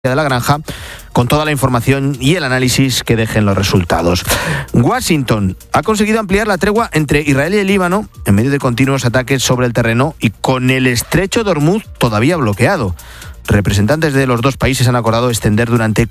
de la Granja, con toda la información y el análisis que dejen los resultados. Washington ha conseguido ampliar la tregua entre Israel y el Líbano en medio de continuos ataques sobre el terreno y con el estrecho de Hormuz todavía bloqueado. Representantes de los dos países han acordado extender durante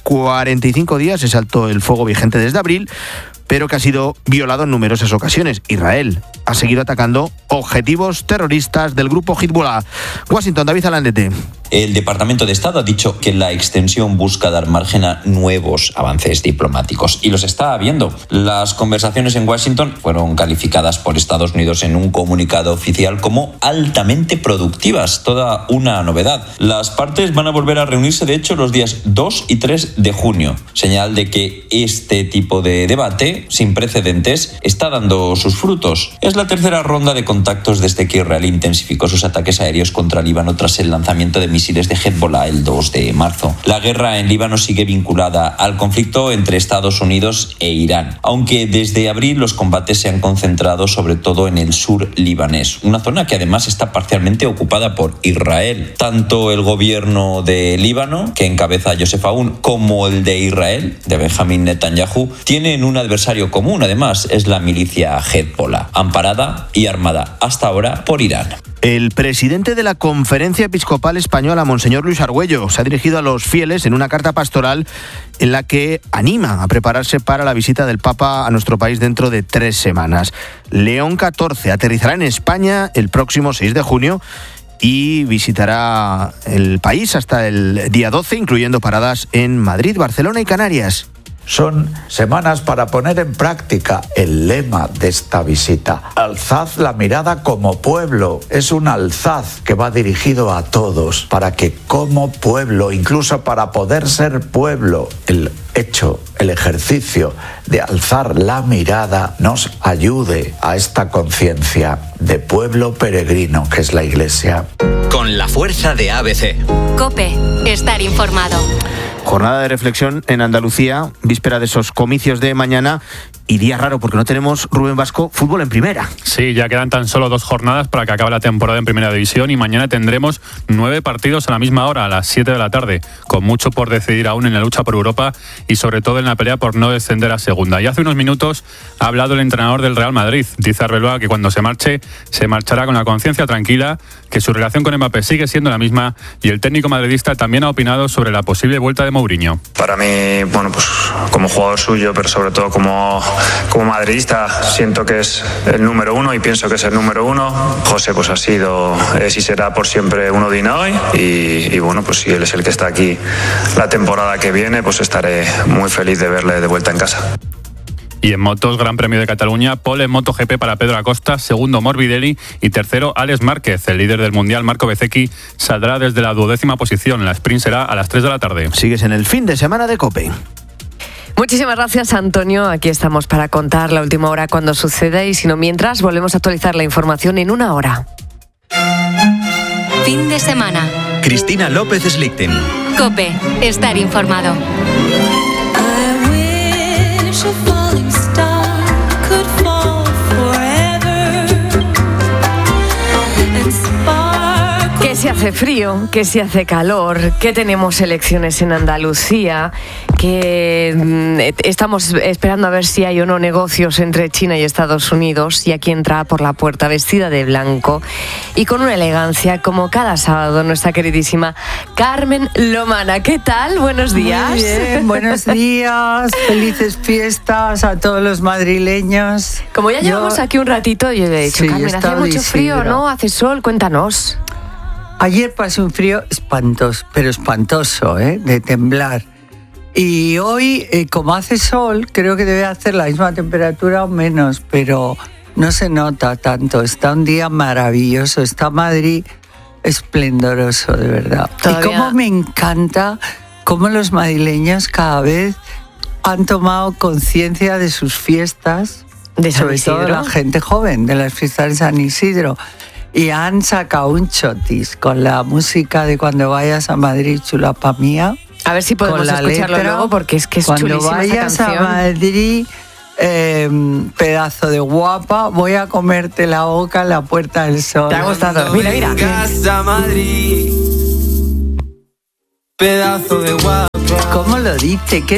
45 días ese alto el fuego vigente desde abril, pero que ha sido violado en numerosas ocasiones. Israel ha seguido atacando objetivos terroristas del grupo Hezbollah. Washington, David Alandete. El Departamento de Estado ha dicho que la extensión busca dar margen a nuevos avances diplomáticos y los está habiendo. Las conversaciones en Washington fueron calificadas por Estados Unidos en un comunicado oficial como altamente productivas, toda una novedad. Las partes van a volver a reunirse, de hecho, los días 2 y 3 de junio, señal de que este tipo de debate sin precedentes está dando sus frutos. Es la tercera ronda de contactos desde que Israel intensificó sus ataques aéreos contra Líbano tras el lanzamiento de misiles de Hezbollah el 2 de marzo. La guerra en Líbano sigue vinculada al conflicto entre Estados Unidos e Irán, aunque desde abril los combates se han concentrado sobre todo en el sur libanés, una zona que además está parcialmente ocupada por Israel. Tanto el gobierno de Líbano, que encabeza Joseph Aoun, como el de Israel, de Benjamin Netanyahu, tienen un adversario común, además, es la milicia Hezbollah, amparada y armada hasta ahora por Irán. El presidente de la Conferencia Episcopal Española, Monseñor Luis Argüello, se ha dirigido a los fieles en una carta pastoral en la que anima a prepararse para la visita del Papa a nuestro país dentro de 3 semanas. León XIV aterrizará en España el próximo 6 de junio y visitará el país hasta el día 12, incluyendo paradas en Madrid, Barcelona y Canarias. Son semanas para poner en práctica el lema de esta visita. Alzad la mirada como pueblo. Es un alzad que va dirigido a todos para que como pueblo, incluso para poder ser pueblo, el ejercicio de alzar la mirada nos ayude a esta conciencia de pueblo peregrino que es la Iglesia. Con la fuerza de ABC. COPE, estar informado. Jornada de reflexión en Andalucía, víspera de esos comicios de mañana y día raro porque no tenemos, Rubén Vasco, fútbol en primera. Sí, ya quedan tan solo 2 jornadas para que acabe la temporada en primera división y mañana tendremos 9 partidos a la misma hora, a las 7 de la tarde, con mucho por decidir aún en la lucha por Europa y sobre todo en la pelea por no descender a segunda. Y hace unos minutos ha hablado el entrenador del Real Madrid, dice Arbeloa que cuando se marche, se marchará con la conciencia tranquila, que su relación con Mbappé sigue siendo la misma y el técnico madridista también ha opinado sobre la posible vuelta de Mourinho. Para mí, bueno, pues como jugador suyo, pero sobre todo como madridista, siento que es el número 1 y pienso que es el número 1. José pues ha sido, es y será por siempre uno de hoy y bueno, pues si él es el que está aquí la temporada que viene, pues estaré muy feliz de verle de vuelta en casa. Y en motos, Gran Premio de Cataluña, pole en MotoGP para Pedro Acosta, segundo Morbidelli y tercero Alex Márquez. El líder del Mundial, Marco Bezzecchi, saldrá desde la 12ª posición. La sprint será a las 3 de la tarde. Sigues en el fin de semana de COPE. Muchísimas gracias, Antonio. Aquí estamos para contar la última hora cuando suceda y si no, mientras volvemos a actualizar la información en 1 hora. Fin de semana. Cristina López Slichting. COPE, estar informado. Que si hace frío, que si hace calor, que tenemos elecciones en Andalucía, que estamos esperando a ver si hay o no negocios entre China y Estados Unidos, y aquí entra por la puerta vestida de blanco y con una elegancia como cada sábado nuestra queridísima Carmen Lomana. ¿Qué tal? Buenos días. Muy bien, buenos días, felices fiestas a todos los madrileños. Como ya llevamos aquí un ratito, yo le he dicho, sí, Carmen, hace mucho frío, ¿no? Hace sol, cuéntanos. Ayer pasé un frío espantoso, de temblar. Y hoy, como hace sol, creo que debe hacer la misma temperatura o menos, pero no se nota tanto. Está un día maravilloso, está Madrid esplendoroso, de verdad. ¿Todavía? Y cómo me encanta cómo los madrileños cada vez han tomado conciencia de sus fiestas, sobre todo la gente joven, de las fiestas de San Isidro. Y han sacado un chotis con la música de Cuando vayas a Madrid, chulapa mía. A ver si podemos escucharlo letra, luego, porque es que es chulísima esa canción. Cuando vayas a Madrid, pedazo de guapa, voy a comerte la boca en la Puerta del Sol. ¿Te ha gustado? Mira, mira. pedazo de guapa. ¿Cómo lo dice? ¿Qué